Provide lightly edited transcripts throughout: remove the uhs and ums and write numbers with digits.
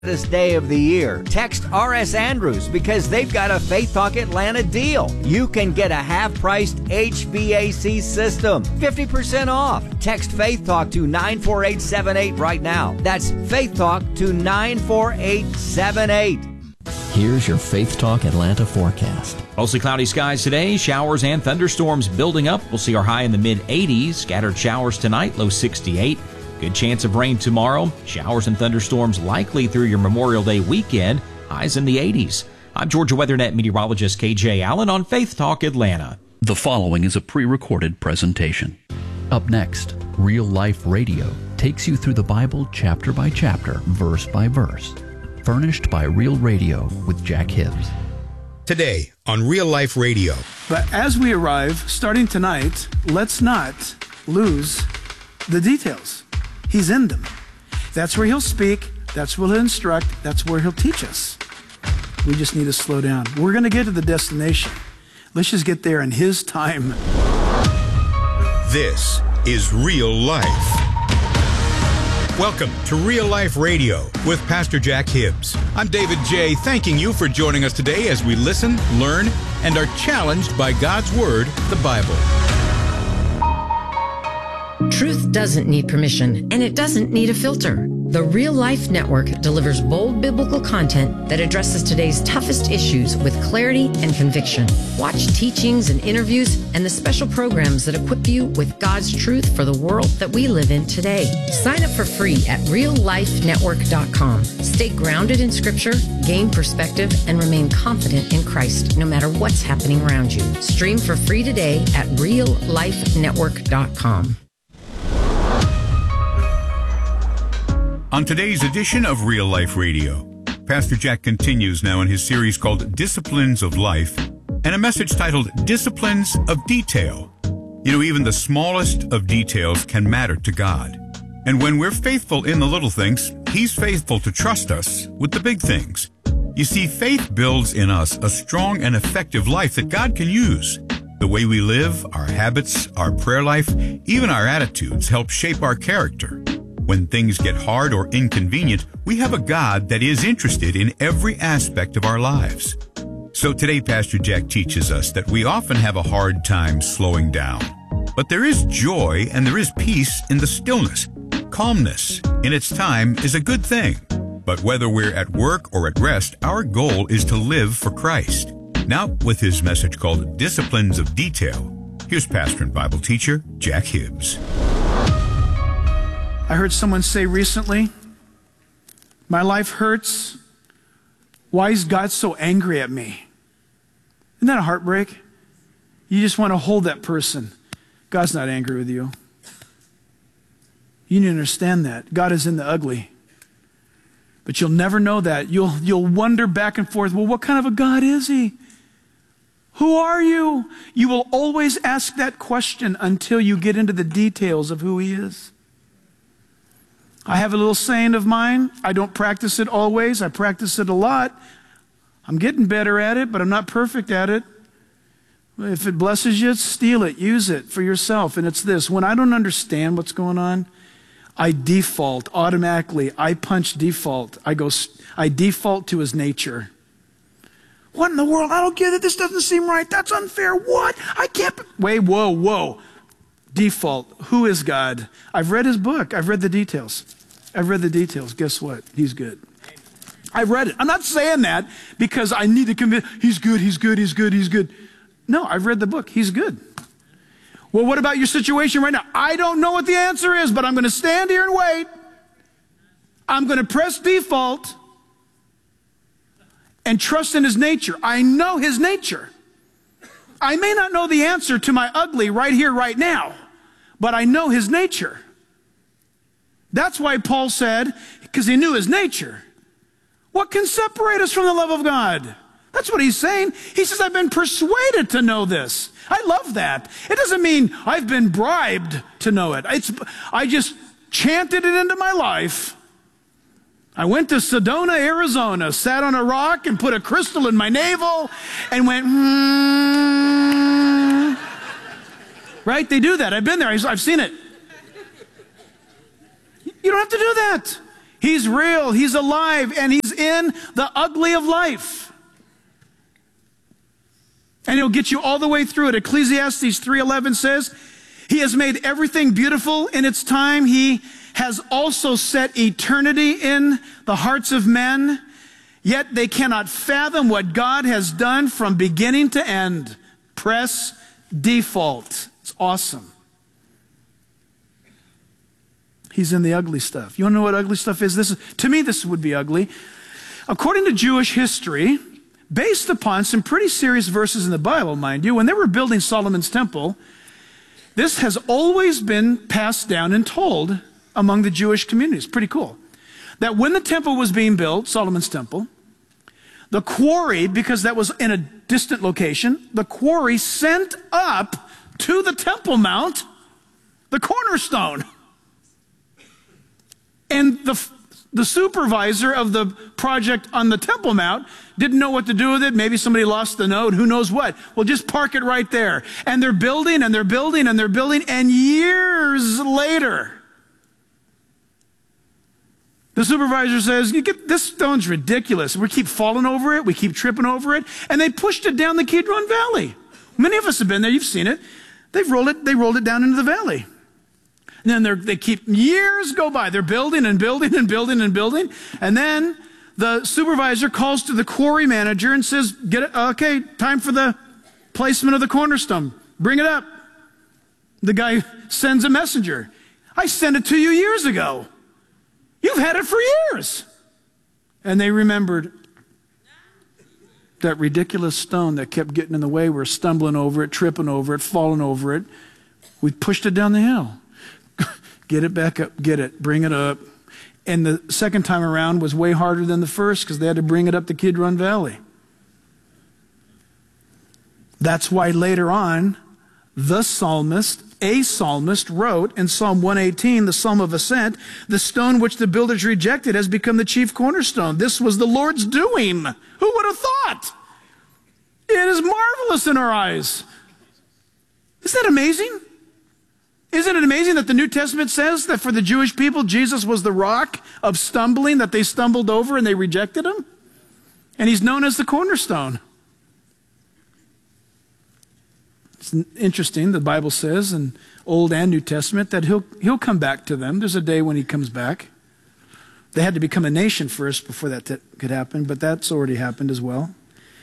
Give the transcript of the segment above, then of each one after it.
this day of the year. Text RS Andrews because they've got a Faith Talk Atlanta deal. You can get a half-priced HVAC system, 50% off. Text Faith Talk to 94878 right now. That's Faith Talk to 94878. Here's your Faith Talk Atlanta forecast. Mostly cloudy skies today, showers and thunderstorms building up. We'll see our high in the mid-80s. Scattered showers tonight, low 68. Good chance of rain tomorrow. Showers and thunderstorms likely through your Memorial Day weekend. Highs in the 80s. I'm Georgia WeatherNet meteorologist KJ Allen on Faith Talk Atlanta. The following is a pre-recorded presentation. Up next, Real Life Radio takes you through the Bible chapter by chapter, verse by verse. Furnished by Real Radio with Jack Hibbs. Today on Real Life Radio. But as we arrive, starting tonight, let's not lose the details. He's in them. That's where he'll speak. That's where he'll instruct. That's where he'll teach us. We just need to slow down. We're going to get to the destination. Let's just get there in his time. This is Real Life. Welcome to Real Life Radio with Pastor Jack Hibbs. I'm David J., thanking you for joining us today as we listen, learn, and are challenged by God's Word, the Bible. Truth doesn't need permission, and it doesn't need a filter. The Real Life Network delivers bold biblical content that addresses today's toughest issues with clarity and conviction. Watch teachings and interviews and the special programs that equip you with God's truth for the world that we live in today. Sign up for free at reallifenetwork.com. Stay grounded in Scripture, gain perspective, and remain confident in Christ no matter what's happening around you. Stream for free today at reallifenetwork.com. On today's edition of Real Life Radio, Pastor Jack continues now in his series called Disciplines of Life, and a message titled Disciplines of Detail. You know, even the smallest of details can matter to God. And when we're faithful in the little things, He's faithful to trust us with the big things. You see, faith builds in us a strong and effective life that God can use. The way we live, our habits, our prayer life, even our attitudes help shape our character. When things get hard or inconvenient, we have a God that is interested in every aspect of our lives. So today, Pastor Jack teaches us that we often have a hard time slowing down. But there is joy and there is peace in the stillness. Calmness in its time is a good thing. But whether we're at work or at rest, our goal is to live for Christ. Now, with his message called Disciplines of Detail, here's pastor and Bible teacher Jack Hibbs. I heard someone say recently, my life hurts. Why is God so angry at me? Isn't that a heartbreak? You just want to hold that person. God's not angry with you. You need to understand that. God is in the ugly. But you'll never know that. You'll wonder back and forth, well, what kind of a God is he? Who are you? You will always ask that question until you get into the details of who he is. I have a little saying of mine. I don't practice it always. I practice it a lot. I'm getting better at it, but I'm not perfect at it. If it blesses you, steal it. Use it for yourself. And it's this. When I don't understand what's going on, I default automatically. I punch default. I default to his nature. What in the world? I don't get it. This doesn't seem right. That's unfair. What? I can't. Wait, whoa. Default. Who is God? I've read his book. I've read the details. Guess what? He's good. I read it. I'm not saying that because I need to convince. He's good. No, I've read the book. He's good. Well, what about your situation right now? I don't know what the answer is, but I'm going to stand here and wait. I'm going to press default and trust in his nature. I know his nature. I may not know the answer to my ugly right here, right now, but I know his nature. That's why Paul said, because he knew his nature. What can separate us from the love of God? That's what he's saying. He says, I've been persuaded to know this. I love that. It doesn't mean I've been bribed to know it. I just chanted it into my life. I went to Sedona, Arizona, sat on a rock and put a crystal in my navel and went, Right? They do that. I've been there. I've seen it. You don't have to do that. He's real, he's alive, and he's in the ugly of life. And he'll get you all the way through it. Ecclesiastes 3:11 says, he has made everything beautiful in its time. He has also set eternity in the hearts of men, yet they cannot fathom what God has done from beginning to end. Press default. It's awesome. He's in the ugly stuff. You want to know what ugly stuff is? To me, this would be ugly. According to Jewish history, based upon some pretty serious verses in the Bible, mind you, when they were building Solomon's temple, this has always been passed down and told among the Jewish communities. Pretty cool. That when the temple was being built, Solomon's temple, the quarry, because that was in a distant location, the quarry sent up to the Temple Mount the cornerstone. And the supervisor of the project on the Temple Mount didn't know what to do with it. Maybe somebody lost the node, who knows what. Well, just park it right there. And they're building, and they're building, and they're building, and years later, the supervisor says, this stone's ridiculous. We keep falling over it. We keep tripping over it. And they pushed it down the Kidron Valley. Many of us have been there. You've seen it. They rolled it down into the valley. And then they keep, years go by. They're building and building and building and building. And then the supervisor calls to the quarry manager and says, okay, time for the placement of the cornerstone. Bring it up. The guy sends a messenger. I sent it to you years ago. You've had it for years. And they remembered that ridiculous stone that kept getting in the way. We're stumbling over it, tripping over it, falling over it. We pushed it down the hill. Get it back up, get it, bring it up. And the second time around was way harder than the first because they had to bring it up the Kidron Valley. That's why later on, a psalmist wrote in Psalm 118, the Psalm of Ascent, the stone which the builders rejected has become the chief cornerstone. This was the Lord's doing. Who would have thought? It is marvelous in our eyes. Isn't that amazing? Isn't it amazing that the New Testament says that for the Jewish people, Jesus was the rock of stumbling that they stumbled over and they rejected him? And he's known as the cornerstone. It's interesting, the Bible says in Old and New Testament that he'll come back to them. There's a day when he comes back. They had to become a nation first before that could happen, but that's already happened as well.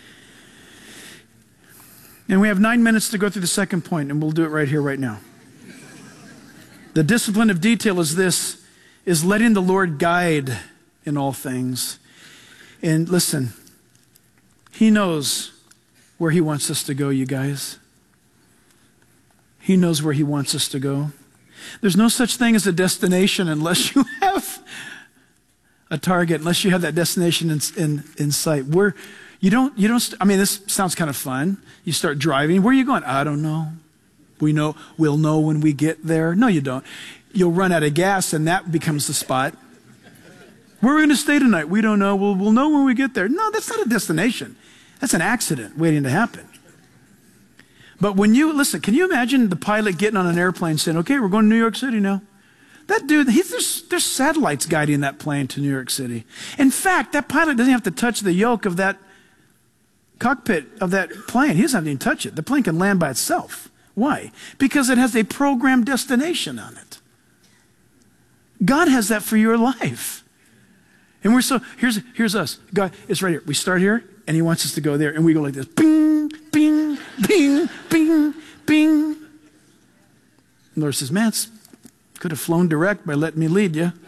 And we have 9 minutes to go through the second point, and we'll do it right here, right now. The discipline of detail is letting the Lord guide in all things. And listen, he knows where he wants us to go, you guys. He knows where he wants us to go. There's no such thing as a destination unless you have a target, unless you have that destination in sight. I mean, this sounds kind of fun. You start driving. Where are you going? I don't know. We'll know when we get there. No, you don't. You'll run out of gas and that becomes the spot. Where are we going to stay tonight? We don't know. We'll know when we get there. No, that's not a destination. That's an accident waiting to happen. But listen, can you imagine the pilot getting on an airplane saying, okay, we're going to New York City now? That dude, there's satellites guiding that plane to New York City. In fact, that pilot doesn't have to touch the yoke of that cockpit of that plane. He doesn't have to even touch it. The plane can land by itself. Why? Because it has a programmed destination on it. God has that for your life. And here's us. God, it's right here. We start here, and he wants us to go there, and we go like this. Bing, bing, bing, bing, bing. The Lord says, man, could have flown direct by letting me lead you.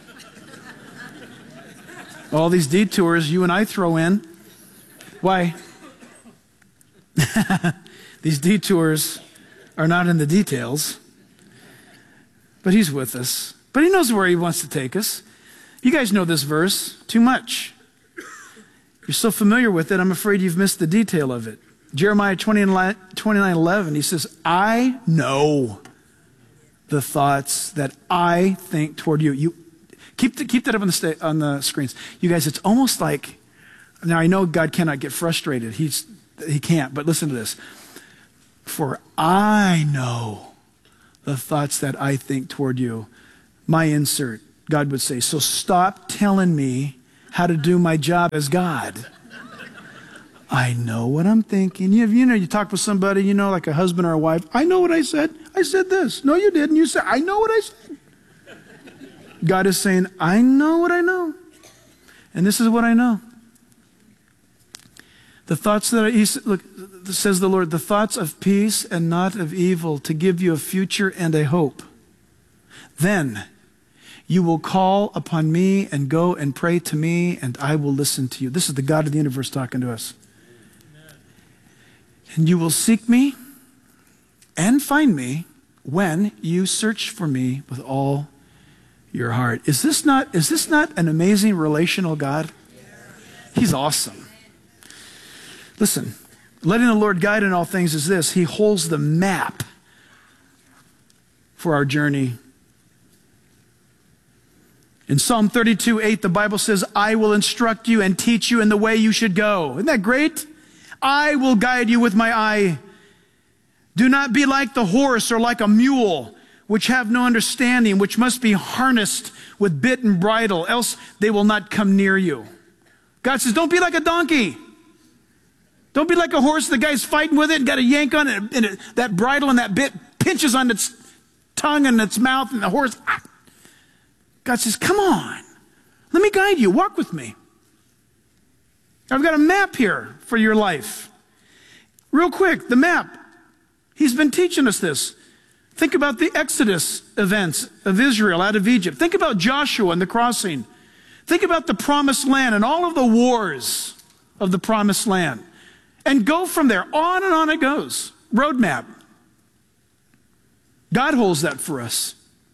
All these detours you and I throw in. Why? These detours are not in the details, but he's with us. But he knows where he wants to take us. You guys know this verse too much. You're so familiar with it, I'm afraid you've missed the detail of it. Jeremiah 29:11, he says, I know the thoughts that I think toward you. You keep that up on the screens. You guys, it's almost like, now I know God cannot get frustrated. He can't, but listen to this. For I know the thoughts that I think toward you. My insert, God would say. So stop telling me how to do my job as God. I know what I'm thinking. You talk with somebody, like a husband or a wife. I know what I said. I said this. No, you didn't. You said, I know what I said. God is saying, I know what I know. And this is what I know. The thoughts look, says the Lord, the thoughts of peace and not of evil, to give you a future and a hope. Then you will call upon me and go and pray to me, and I will listen to you. This is the God of the universe talking to us. And you will seek me and find me when you search for me with all your heart. Is this not an amazing relational God? He's awesome. Listen, letting the Lord guide in all things is this. He holds the map for our journey. In Psalm 32:8, the Bible says, I will instruct you and teach you in the way you should go. Isn't that great? I will guide you with my eye. Do not be like the horse or like a mule, which have no understanding, which must be harnessed with bit and bridle, else they will not come near you. God says, don't be like a donkey. Don't be like a horse. The guy's fighting with it and got a yank on it, and that bridle and that bit pinches on its tongue and its mouth, and the horse... God says, come on. Let me guide you. Walk with me. I've got a map here for your life. Real quick, the map. He's been teaching us this. Think about the Exodus events of Israel out of Egypt. Think about Joshua and the crossing. Think about the promised land and all of the wars of the promised land. And go from there. On and on it goes. Roadmap. God holds that for us.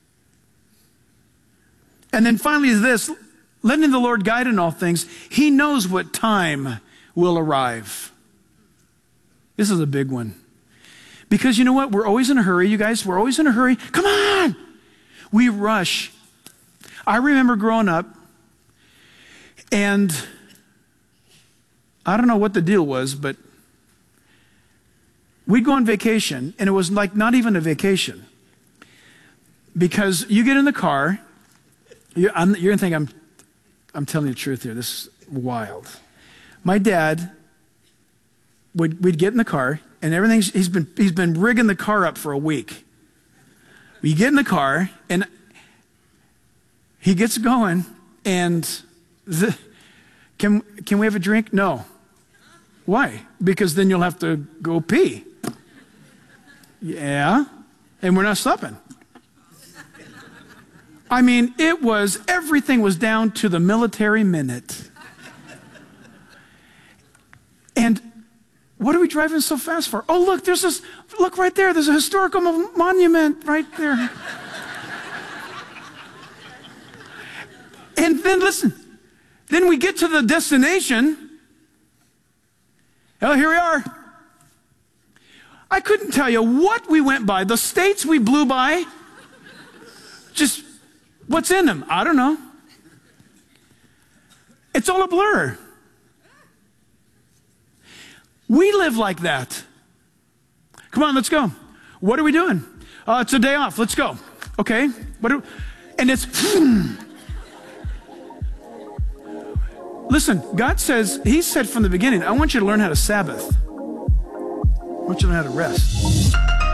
And then finally this, letting the Lord guide in all things. He knows what time will arrive. This is a big one. Because you know what? We're always in a hurry, you guys. We're always in a hurry. Come on! We rush. I remember growing up, and I don't know what the deal was, but we'd go on vacation, and it was like not even a vacation. Because you get in the car, you're going to think I'm telling you the truth here. This is wild. My dad, we'd get in the car, and he's been rigging the car up for a week. We get in the car, and he gets going, and can we have a drink? No. Why? Because then you'll have to go pee. Yeah, and we're not stopping. I mean, everything was down to the military minute. And what are we driving so fast for? Oh, look right there. There's a historical monument right there. And then listen, then we get to the destination. Oh, here we are. I couldn't tell you what we went by. The states we blew by, just what's in them? I don't know. It's all a blur. We live like that. Come on, let's go. What are we doing? It's a day off. Let's go. Okay. And it's... Listen, God says, He said from the beginning, I want you to learn how to Sabbath. I want you to learn how to rest.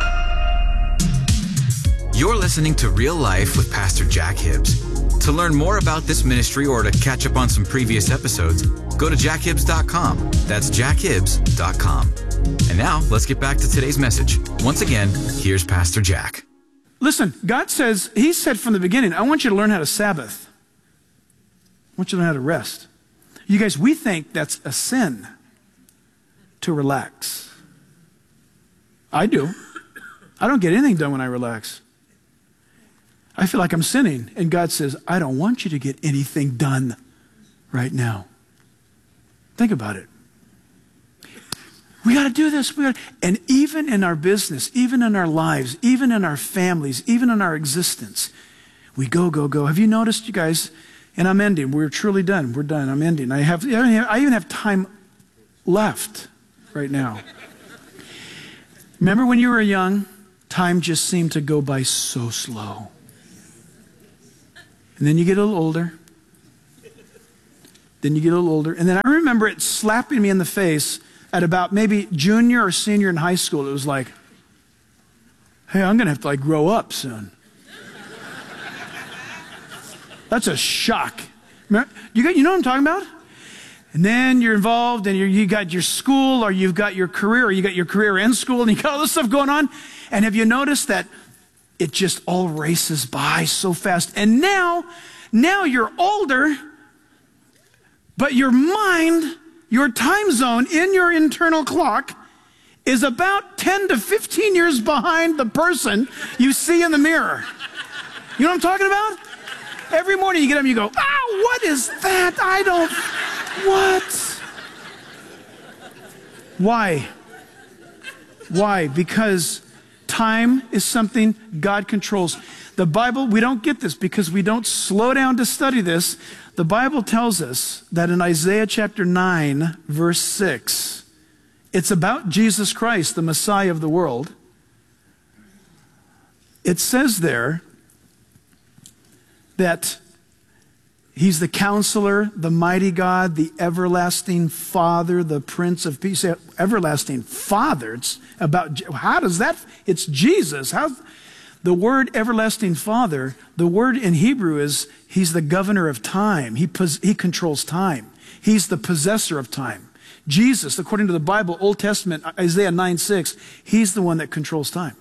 You're listening to Real Life with Pastor Jack Hibbs. To learn more about this ministry or to catch up on some previous episodes, go to jackhibbs.com. That's jackhibbs.com. And now, let's get back to today's message. Once again, here's Pastor Jack. Listen, God says, He said from the beginning, I want you to learn how to Sabbath. I want you to learn how to rest. You guys, we think that's a sin to relax. I do. I don't get anything done when I relax. I feel like I'm sinning. And God says, I don't want you to get anything done right now. Think about it. We got to do this. And even in our business, even in our lives, even in our families, even in our existence, we go, go, go. Have you noticed, you guys? And I'm ending. We're truly done. We're done. I'm ending. I even have time left right now. Remember when you were young? Time just seemed to go by so slow. And then you get a little older. Then you get a little older. And then I remember it slapping me in the face at about maybe junior or senior in high school. It was like, hey, I'm going to have to grow up soon. That's a shock. You know what I'm talking about? And then you're involved and you got your school, or you've got your career, or you got your career and school, and you got all this stuff going on. And have you noticed that it just all races by so fast? And now you're older, but your mind, your time zone in your internal clock is about 10 to 15 years behind the person you see in the mirror. You know what I'm talking about? Every morning you get up and you go, what is that? What? Why? Why? Because time is something God controls. The Bible, we don't get this because we don't slow down to study this. The Bible tells us that in Isaiah chapter 9, verse 6, it's about Jesus Christ, the Messiah of the world. It says there that he's the Counselor, the Mighty God, the Everlasting Father, the Prince of Peace. Everlasting Father. It's about, how does that, it's Jesus. The word Everlasting Father, the word in Hebrew is, he's the governor of time. He controls time. He's the possessor of time. Jesus, according to the Bible, Old Testament, Isaiah 9:6, he's the one that controls time.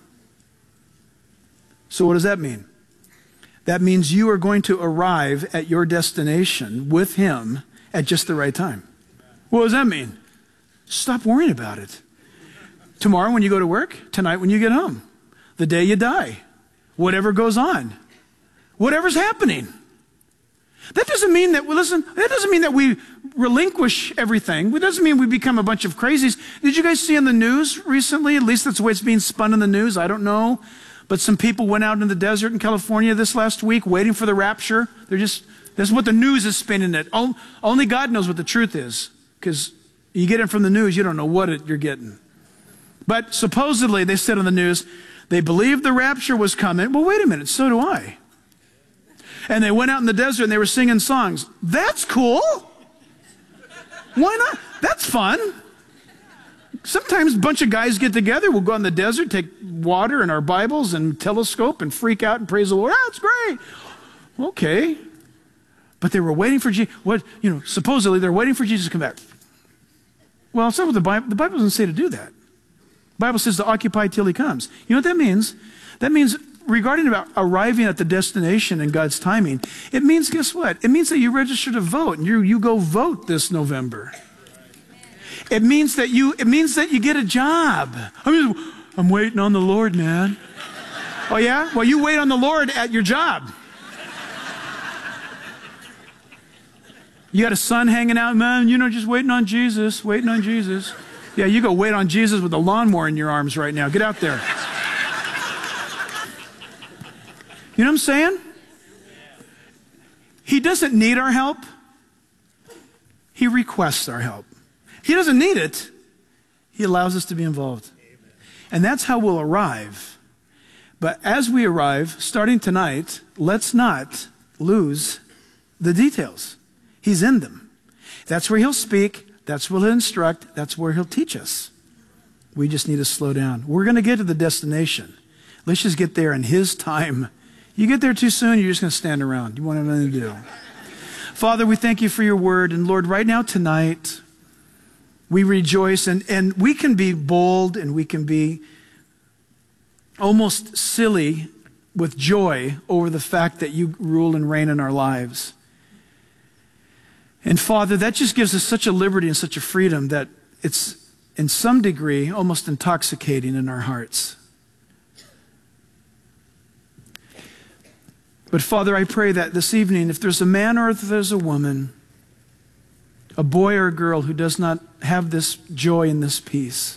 So what does that mean? That means you are going to arrive at your destination with him at just the right time. What does that mean? Stop worrying about it. Tomorrow when you go to work, tonight when you get home, the day you die, whatever goes on, whatever's happening. That doesn't mean that, that doesn't mean that we relinquish everything. It doesn't mean we become a bunch of crazies. Did you guys see in the news recently? At least that's the way it's being spun in the news. I don't know. But some people went out in the desert in California this last week waiting for the rapture. This is what the news is spinning it. Only God knows what the truth is. Because you get it from the news, you don't know what you're getting. But supposedly, they said on the news, they believed the rapture was coming. Well, wait a minute, so do I. And they went out in the desert and they were singing songs. That's cool. Why not? That's fun. Sometimes a bunch of guys get together. We'll go out in the desert, take water and our Bibles and telescope and freak out and praise the Lord. That's great. Okay. But they were waiting for Jesus. Supposedly they're waiting for Jesus to come back. Well, it's not what the Bible doesn't say to do that. The Bible says to occupy till he comes. You know what that means? That means regarding about arriving at the destination in God's timing, it means, guess what? It means that you register to vote and you go vote this November. It means that you get a job. I'm waiting on the Lord, man. Oh yeah? Well, you wait on the Lord at your job. You got a son hanging out, man, just waiting on Jesus, waiting on Jesus. Yeah, you go wait on Jesus with a lawnmower in your arms right now. Get out there. You know what I'm saying? He doesn't need our help. He requests our help. He doesn't need it. He allows us to be involved. And that's how we'll arrive. But as we arrive, starting tonight, let's not lose the details. He's in them. That's where he'll speak. That's where he'll instruct. That's where he'll teach us. We just need to slow down. We're going to get to the destination. Let's just get there in his time. You get there too soon, you're just going to stand around. You won't have nothing to do. Father, we thank you for your word. And Lord, right now tonight, we rejoice and we can be bold and we can be almost silly with joy over the fact that you rule and reign in our lives. And Father, that just gives us such a liberty and such a freedom that it's in some degree almost intoxicating in our hearts. But Father, I pray that this evening, if there's a man or if there's a woman, a boy or a girl who does not have this joy and this peace,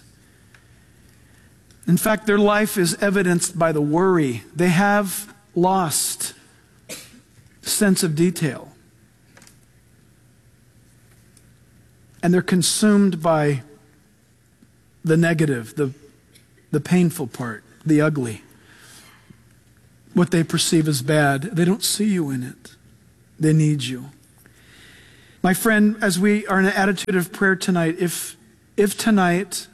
in fact, their life is evidenced by the worry. They have lost sense of detail. And they're consumed by the negative, the painful part, the ugly. What they perceive as bad. They don't see you in it. They need you. My friend, as we are in an attitude of prayer tonight, if tonight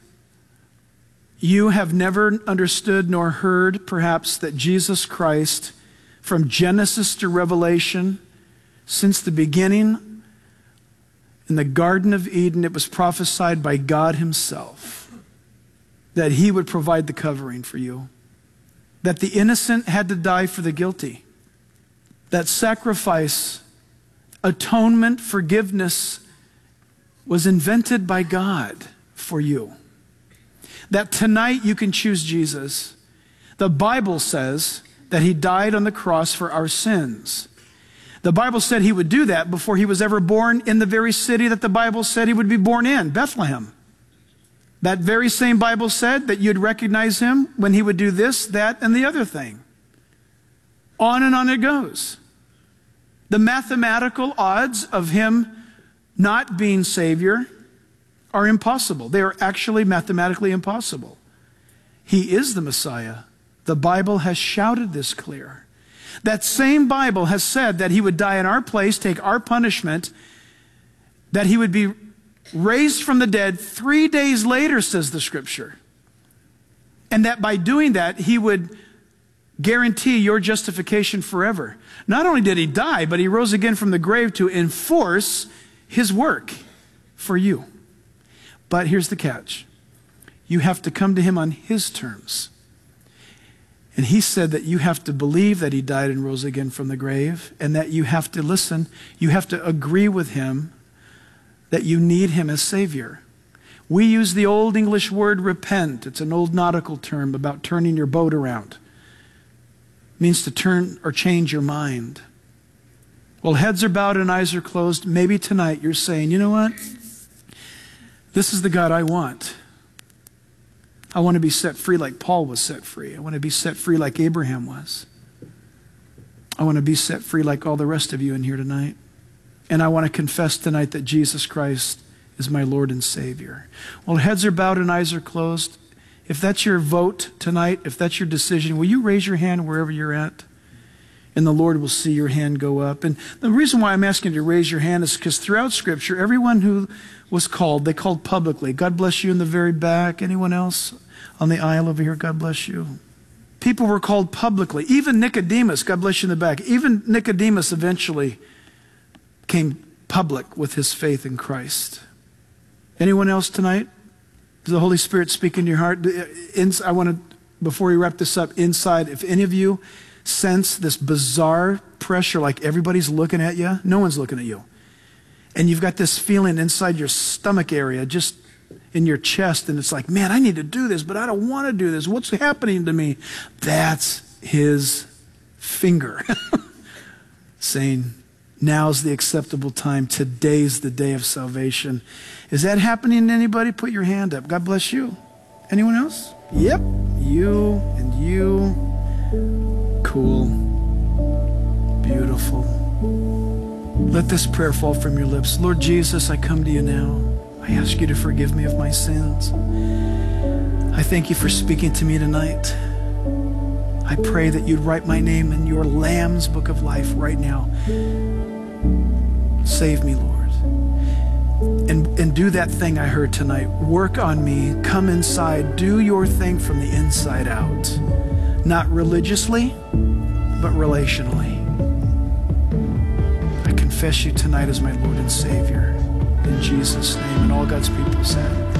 you have never understood nor heard perhaps that Jesus Christ, from Genesis to Revelation, since the beginning in the Garden of Eden, it was prophesied by God himself that he would provide the covering for you, that the innocent had to die for the guilty, that sacrifice, atonement, forgiveness was invented by God for you. That tonight you can choose Jesus. The Bible says that he died on the cross for our sins. The Bible said he would do that before he was ever born in the very city that the Bible said he would be born in, Bethlehem. That very same Bible said that you'd recognize him when he would do this, that, and the other thing. On and on it goes. The mathematical odds of him not being Savior are impossible. They are actually mathematically impossible. He is the Messiah. The Bible has shouted this clear. That same Bible has said that he would die in our place, take our punishment, that he would be raised from the dead 3 days later, says the Scripture. And that by doing that, he would guarantee your justification forever. Not only did he die, but he rose again from the grave to enforce his work for you. But here's the catch. You have to come to him on his terms. And he said that you have to believe that he died and rose again from the grave, and that you have to listen, you have to agree with him that you need him as Savior. We use the old English word repent. It's an old nautical term about turning your boat around. It means to turn or change your mind. Well, heads are bowed and eyes are closed. Maybe tonight you're saying, you know what? This is the God I want. I want to be set free like Paul was set free. I want to be set free like Abraham was. I want to be set free like all the rest of you in here tonight. And I want to confess tonight that Jesus Christ is my Lord and Savior. Well, heads are bowed and eyes are closed. If that's your vote tonight, if that's your decision, will you raise your hand wherever you're at? And the Lord will see your hand go up. And the reason why I'm asking you to raise your hand is because throughout Scripture, everyone who was called, they called publicly. God bless you in the very back. Anyone else on the aisle over here? God bless you. People were called publicly. Even Nicodemus, God bless you in the back. Even Nicodemus eventually came public with his faith in Christ. Anyone else tonight? Does the Holy Spirit speak in your heart? I want to, before we wrap this up, inside, if any of you sense this bizarre pressure like everybody's looking at you, no one's looking at you. And you've got this feeling inside your stomach area, just in your chest, and it's like, man, I need to do this, but I don't want to do this. What's happening to me? That's his finger saying, now's the acceptable time. Today's the day of salvation. Is that happening to anybody? Put your hand up. God bless you. Anyone else? Yep. You and you. Cool. Beautiful. Let this prayer fall from your lips. Lord Jesus, I come to you now. I ask you to forgive me of my sins. I thank you for speaking to me tonight. I pray that you'd write my name in your Lamb's book of life right now. Save me, Lord. And do that thing I heard tonight. Work on me. Come inside. Do your thing from the inside out. Not religiously, but relationally. I confess you tonight as my Lord and Savior. In Jesus' name, and all God's people said.